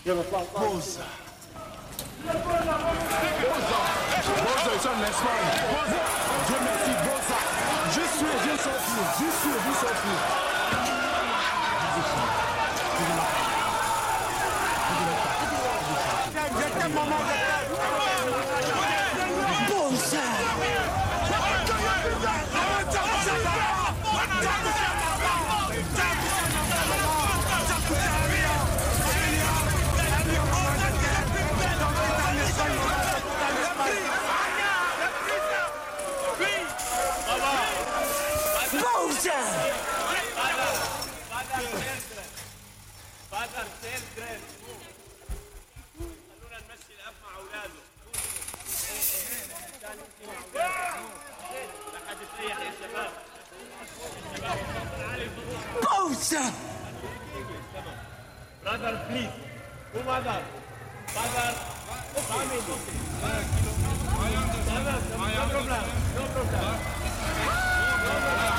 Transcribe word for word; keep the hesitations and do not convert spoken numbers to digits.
Boza. Boza. Boza est un espagne. Boza. Dieu merci, Boza. Je suis, je sorti. Je suis, je sorti. Boza. فادر سيل جرين خلونا نمشي الاب مع اولاده عشان يمشي مع اولاده لا حد يريح يا شباب Boza! Brother, please. Who mother? Father. Family. Brother, no problem. No problem. No problem.